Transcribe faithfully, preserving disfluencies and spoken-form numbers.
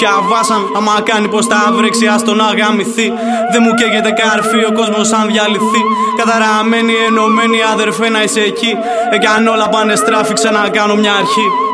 Κι αβάσαν, άμα κάνει πως τα βρέξει, ας τον αγαμηθεί. Δεν μου καίγεται καρφί, ο κόσμος αν διαλυθεί. Καταραμένοι, ενωμένοι, αδερφέ να είσαι εκεί. Ε, κι αν όλα πάνε στράφη, ξανακάνω μια αρχή.